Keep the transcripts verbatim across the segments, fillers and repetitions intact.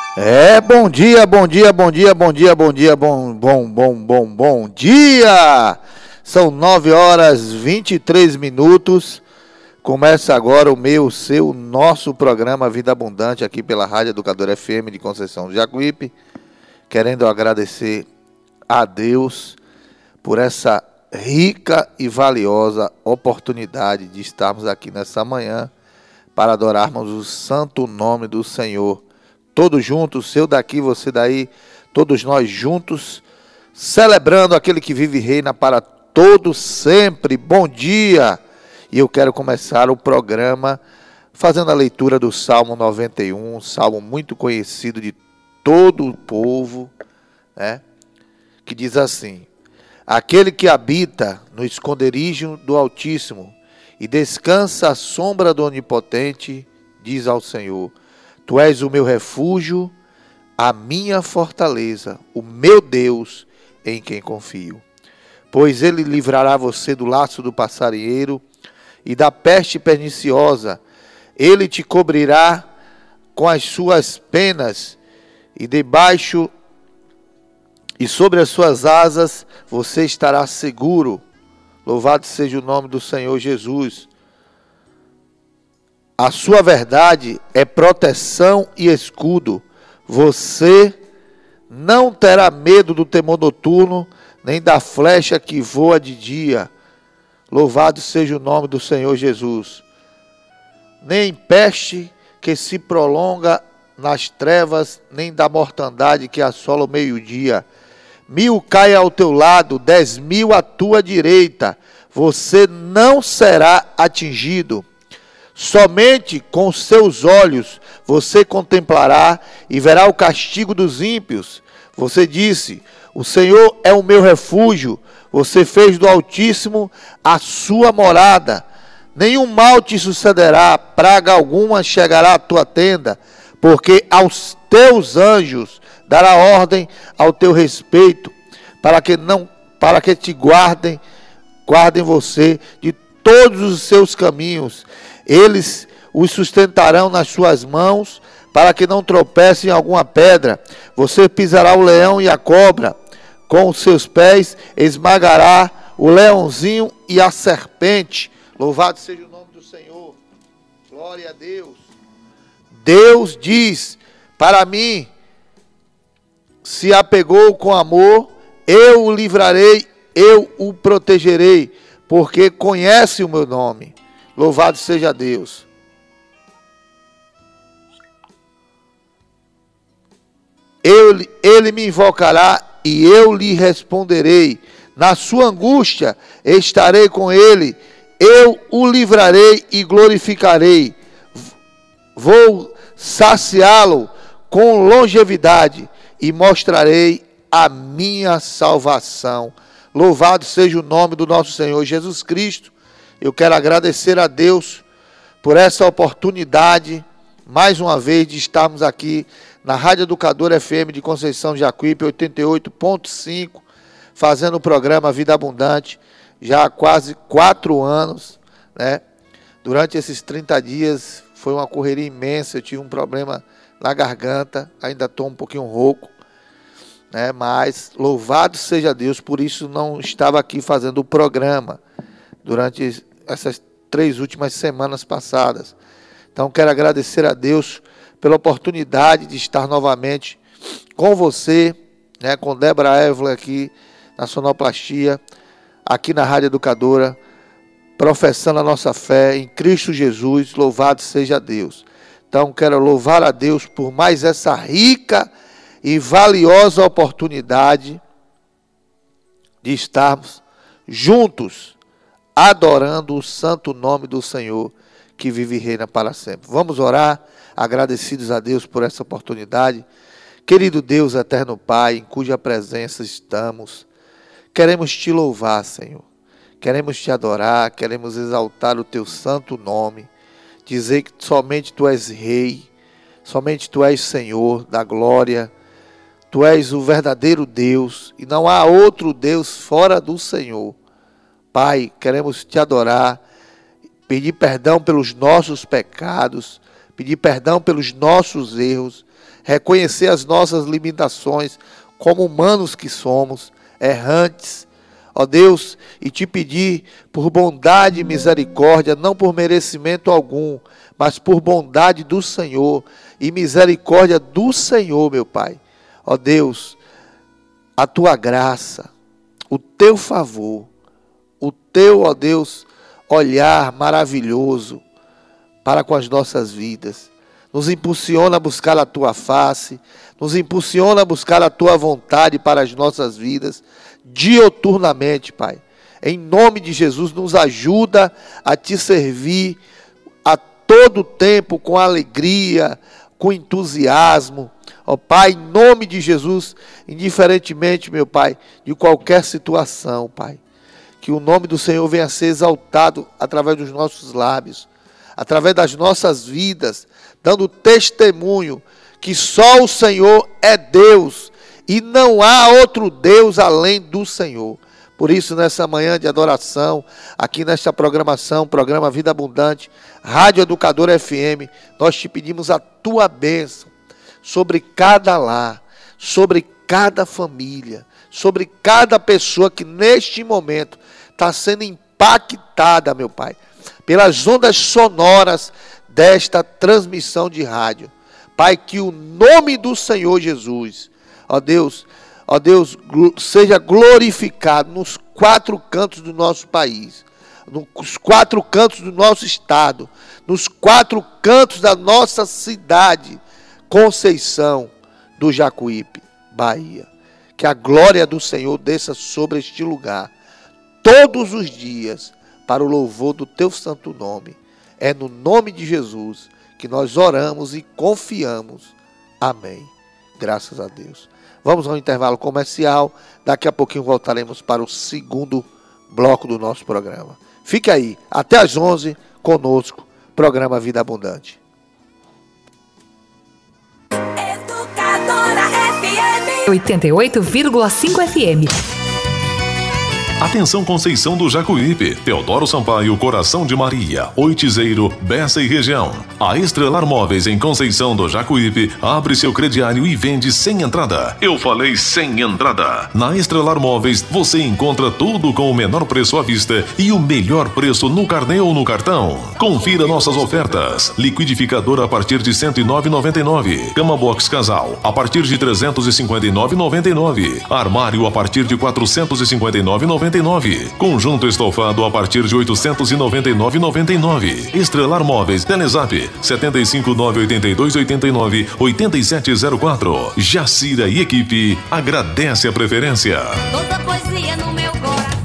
É, bom dia, bom dia, bom dia, bom dia, bom dia, bom, bom, bom, bom, bom dia! São nove horas e vinte e três minutos. Começa agora o meu, o seu, nosso programa Vida Abundante aqui pela Rádio Educadora F M de Conceição do Jacuípe. Querendo agradecer a Deus por essa rica e valiosa oportunidade de estarmos aqui nessa manhã para adorarmos o santo nome do Senhor. Todos juntos, eu daqui, você daí, todos nós juntos, celebrando aquele que vive e reina para todos sempre. Bom dia! E eu quero começar o programa fazendo a leitura do Salmo noventa e um, um salmo muito conhecido de todo o povo, né? Que diz assim: aquele que habita no esconderijo do Altíssimo e descansa à sombra do Onipotente, diz ao Senhor: Tu és o meu refúgio, a minha fortaleza, o meu Deus em quem confio. Pois ele livrará você do laço do passarinheiro e da peste perniciosa. Ele te cobrirá com as suas penas e debaixo e sobre as suas asas você estará seguro. Louvado seja o nome do Senhor Jesus. A sua verdade é proteção e escudo. Você não terá medo do temor noturno, nem da flecha que voa de dia. Louvado seja o nome do Senhor Jesus. Nem peste que se prolonga nas trevas, nem da mortandade que assola o meio-dia. Mil caia ao teu lado, dez mil à tua direita, você não será atingido. Somente com seus olhos você contemplará e verá o castigo dos ímpios. Você disse: o Senhor é o meu refúgio. Você fez do Altíssimo a sua morada. Nenhum mal te sucederá, praga alguma chegará à tua tenda, porque aos teus anjos dará ordem ao teu respeito, para que não, para que te guardem, guardem você de todos os seus caminhos. Eles os sustentarão nas suas mãos, para que não tropece em alguma pedra. Você pisará o leão e a cobra, com os seus pés esmagará o leãozinho e a serpente. Louvado seja o nome do Senhor. Glória a Deus. Deus diz para mim: se apegou com amor, eu o livrarei, eu o protegerei, porque conhece o meu nome. Louvado seja Deus. Eu, ele me invocará e eu lhe responderei. Na sua angústia estarei com ele. Eu o livrarei e glorificarei. Vou saciá-lo com longevidade e mostrarei a minha salvação. Louvado seja o nome do nosso Senhor Jesus Cristo. Eu quero agradecer a Deus por essa oportunidade, mais uma vez, de estarmos aqui na Rádio Educadora F M de Conceição de Jacuípe, oitenta e oito ponto cinco, fazendo o programa Vida Abundante, já há quase quatro anos, né? Durante esses trinta dias foi uma correria imensa, eu tive um problema na garganta, ainda estou um pouquinho rouco, né? Mas louvado seja Deus, por isso não estava aqui fazendo o programa durante essas três últimas semanas passadas. Então quero agradecer a Deus pela oportunidade de estar novamente com você, né, com Débora Évora aqui na sonoplastia, aqui na Rádio Educadora, professando a nossa fé em Cristo Jesus. Louvado seja Deus. Então quero louvar a Deus por mais essa rica e valiosa oportunidade de estarmos juntos adorando o santo nome do Senhor que vive e reina para sempre. Vamos orar, agradecidos a Deus por essa oportunidade. Querido Deus, eterno Pai, em cuja presença estamos, queremos te louvar, Senhor. Queremos te adorar, queremos exaltar o teu santo nome, dizer que somente tu és Rei, somente tu és Senhor da glória, tu és o verdadeiro Deus e não há outro Deus fora do Senhor. Pai, queremos te adorar, pedir perdão pelos nossos pecados, pedir perdão pelos nossos erros, reconhecer as nossas limitações como humanos que somos, errantes, ó Deus, e te pedir por bondade e misericórdia, não por merecimento algum, mas por bondade do Senhor e misericórdia do Senhor, meu Pai. Ó Deus, a tua graça, o teu favor, o teu, ó Deus, olhar maravilhoso para com as nossas vidas, nos impulsiona a buscar a tua face, nos impulsiona a buscar a tua vontade para as nossas vidas, dioturnamente, Pai. Em nome de Jesus, nos ajuda a te servir a todo tempo com alegria, com entusiasmo. Ó Pai, em nome de Jesus, indiferentemente, meu Pai, de qualquer situação, Pai. Que o nome do Senhor venha a ser exaltado através dos nossos lábios, através das nossas vidas, dando testemunho que só o Senhor é Deus e não há outro Deus além do Senhor. Por isso, nessa manhã de adoração, aqui nesta programação, programa Vida Abundante, Rádio Educadora F M, nós te pedimos a tua bênção sobre cada lar, sobre cada família, sobre cada pessoa que neste momento está sendo impactada, meu Pai, pelas ondas sonoras desta transmissão de rádio. Pai, que o nome do Senhor Jesus, ó Deus, ó Deus, seja glorificado nos quatro cantos do nosso país, nos quatro cantos do nosso estado, nos quatro cantos da nossa cidade, Conceição do Jacuípe, Bahia. Que a glória do Senhor desça sobre este lugar, todos os dias, para o louvor do teu santo nome. É no nome de Jesus que nós oramos e confiamos. Amém. Graças a Deus. Vamos ao intervalo comercial. Daqui a pouquinho voltaremos para o segundo bloco do nosso programa. Fique aí, até às onze, conosco, programa Vida Abundante. Educadora F M oitenta e oito vírgula cinco F M. Atenção Conceição do Jacuípe, Teodoro Sampaio, Coração de Maria, Oitizeiro, Bessa e região. A Estrelar Móveis em Conceição do Jacuípe abre seu crediário e vende sem entrada. Eu falei sem entrada. Na Estrelar Móveis você encontra tudo com o menor preço à vista e o melhor preço no carnê ou no cartão. Confira nossas ofertas. Liquidificador a partir de cento e nove reais e noventa e nove centavos. Cama Box Casal a partir de trezentos e cinquenta e nove reais e noventa e nove centavos. Armário a partir de quatrocentos e cinquenta e nove reais e noventa e nove centavos. Conjunto estofado a partir de oitocentos e noventa e nove reais e noventa e nove centavos. Estrelar Móveis, Telezap sete cinco nove oito dois oito nove oito sete zero quatro. Jacira e equipe agradece a preferência. Toda poesia no meu coração.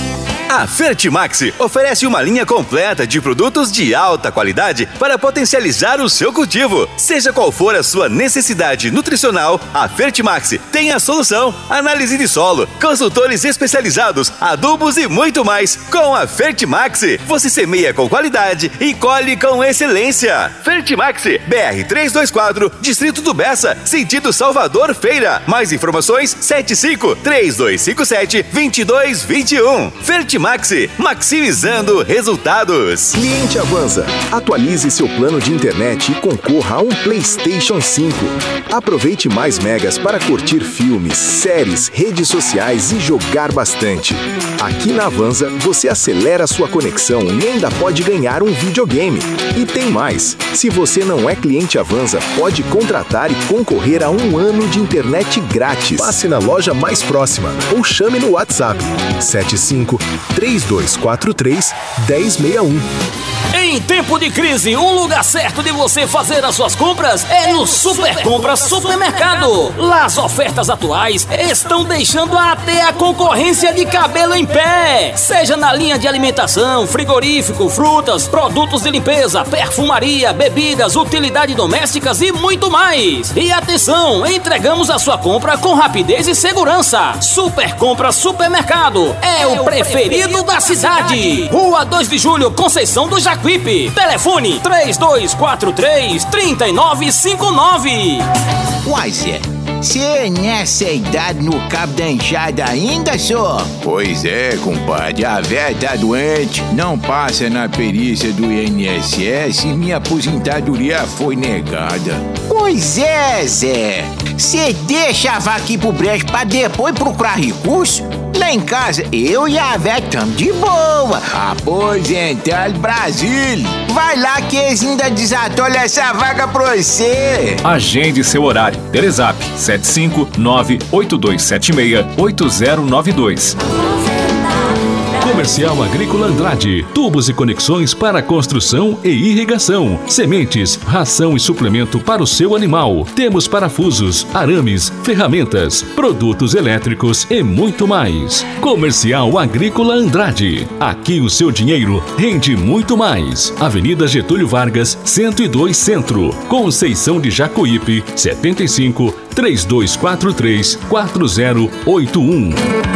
A Fertimax oferece uma linha completa de produtos de alta qualidade para potencializar o seu cultivo. Seja qual for a sua necessidade nutricional, a Fertimax tem a solução. Análise de solo, consultores especializados, adubos e muito mais. Com a Fertimax, você semeia com qualidade e colhe com excelência. Fertimax, B R trezentos e vinte e quatro, Distrito do Bessa, sentido Salvador Feira. Mais informações, sete cinco três dois cinco sete dois dois dois um. Fertimax, maximizando resultados. Cliente Avanza, atualize seu plano de internet e concorra a um PlayStation cinco. Aproveite mais megas para curtir filmes, séries, redes sociais e jogar bastante. Aqui na Avanza, você acelera sua conexão e ainda pode ganhar um videogame. E tem mais, se você não é cliente Avanza, pode contratar e concorrer a um ano de internet grátis. Passe na loja mais próxima ou chame no WhatsApp sete cinco três dois quatro três um zero seis um. Em tempo de crise, o lugar certo de você fazer as suas compras é no Super Compras Supermercado. Lá as ofertas atuais estão deixando até a concorrência de cabelo em pé. Seja na linha de alimentação, frigorífico, frutas, produtos de limpeza, perfumaria, bebidas, utilidades domésticas e muito mais. E atenção, entregamos a sua compra com rapidez e segurança. Super Compras Supermercado é o preferido da cidade. Rua dois de Julho, Conceição do Jacuípe. Telefone três dois quatro três, três nove cinco nove. Wiser, Cê nessa idade no cabo da enxada ainda, só? Pois é, compadre, a véia tá doente, não passa na perícia do I N S S e minha aposentadoria foi negada. Pois é, Zé. Cê deixa a vaca ir pro brejo pra depois procurar recurso? Lá em casa, eu e a véia tamo de boa. Aposentado Brasil. Vai lá que eles ainda desatolham essa vaga pra você. Agende seu horário. Telezap sete cinco nove oito dois sete seis oito zero nove dois. Comercial Agrícola Andrade. Tubos e conexões para construção e irrigação. Sementes, ração e suplemento para o seu animal. Temos parafusos, arames, ferramentas, produtos elétricos e muito mais. Comercial Agrícola Andrade. Aqui o seu dinheiro rende muito mais. Avenida Getúlio Vargas, cento e dois Centro. Conceição de Jacuípe, setenta e cinco, três dois quatro três, quatro zero oito um.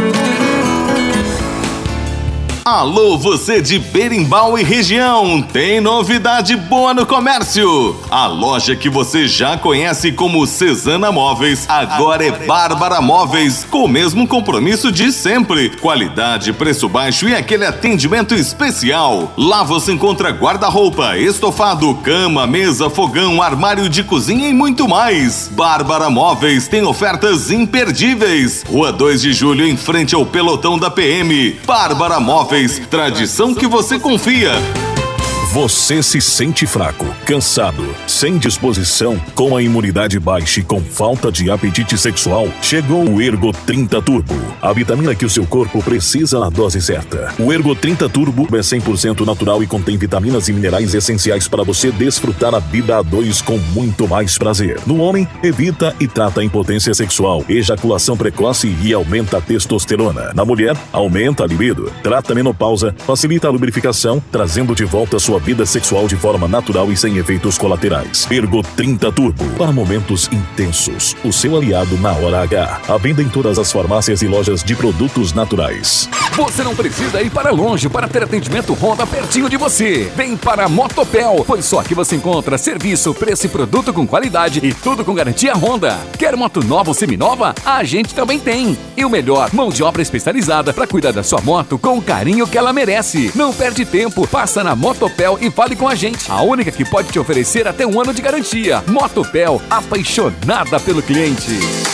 Alô, você de Berimbau e região, tem novidade boa no comércio. A loja que você já conhece como Cesana Móveis, agora é Bárbara Móveis, com o mesmo compromisso de sempre. Qualidade, preço baixo e aquele atendimento especial. Lá você encontra guarda-roupa, estofado, cama, mesa, fogão, armário de cozinha e muito mais. Bárbara Móveis tem ofertas imperdíveis. Rua dois de Julho, em frente ao pelotão da P M. Bárbara Móveis. Tradição que você confia. Você se sente fraco, cansado, sem disposição, com a imunidade baixa e com falta de apetite sexual? Chegou o Ergo trinta Turbo, a vitamina que o seu corpo precisa na dose certa. O Ergo trinta Turbo é cem por cento natural e contém vitaminas e minerais essenciais para você desfrutar a vida a dois com muito mais prazer. No homem, evita e trata a impotência sexual, ejaculação precoce e aumenta a testosterona. Na mulher, aumenta a libido, trata a menopausa, facilita a lubrificação, trazendo de volta a sua vida sexual de forma natural e sem efeitos colaterais. Ergo trinta Turbo, para momentos intensos. O seu aliado na hora H. A venda em todas as farmácias e lojas de produtos naturais. Você não precisa ir para longe para ter atendimento Honda pertinho de você. Vem para a Motopel, pois só aqui você encontra serviço, preço e produto com qualidade e tudo com garantia Honda. Quer moto nova ou seminova? A gente também tem. E o melhor, mão de obra especializada para cuidar da sua moto com o carinho que ela merece. Não perde tempo, passa na Motopel e fale com a gente. A única que pode te oferecer até um ano de garantia. Motopel, apaixonada pelo cliente.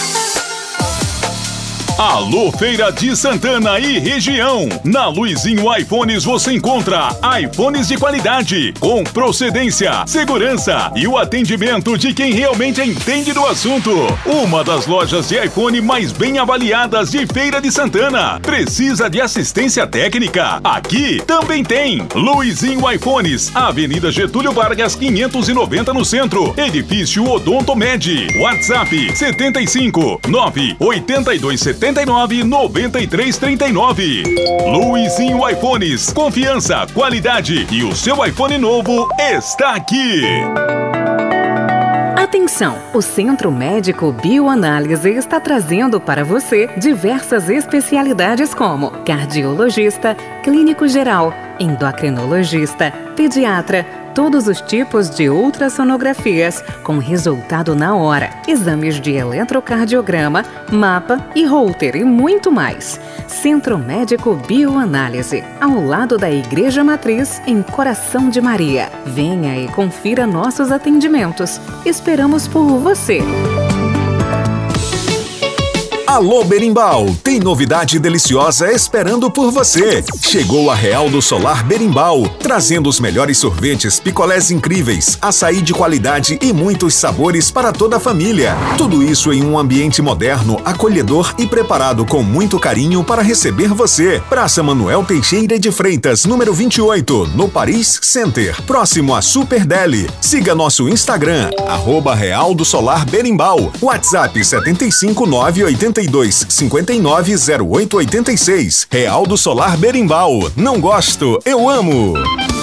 Alô, Feira de Santana e região. Na Luizinho iPhones você encontra iPhones de qualidade, com procedência, segurança e o atendimento de quem realmente entende do assunto. Uma das lojas de iPhone mais bem avaliadas de Feira de Santana. Precisa de assistência técnica? Aqui também tem. Luizinho iPhones, Avenida Getúlio Vargas quinhentos e noventa no centro. Edifício Odontomed. WhatsApp setenta e cinco, nove oito dois sete nove nove três três nove. Luizinho iPhones, confiança, qualidade e o seu iPhone novo está aqui. Atenção! O Centro Médico Bioanálise está trazendo para você diversas especialidades como cardiologista, clínico geral, endocrinologista, pediatra, todos os tipos de ultrassonografias com resultado na hora, exames de eletrocardiograma, mapa e Holter e muito mais. Centro Médico Bioanálise, ao lado da Igreja Matriz, em Coração de Maria. Venha e confira nossos atendimentos. Esperamos por você. Alô Berimbau, tem novidade deliciosa esperando por você. Chegou a Real do Solar Berimbau, trazendo os melhores sorvetes, picolés incríveis, açaí de qualidade e muitos sabores para toda a família. Tudo isso em um ambiente moderno, acolhedor e preparado com muito carinho para receber você. Praça Manuel Teixeira de Freitas, número vinte e oito, no Paris Center, próximo a Super Deli. Siga nosso Instagram, arroba Real do Solar Berimbau. WhatsApp setenta e cinco, nove oito dois, cinco nove, zero oito oito seis. Real do Solar Berimbau. Não gosto, eu amo.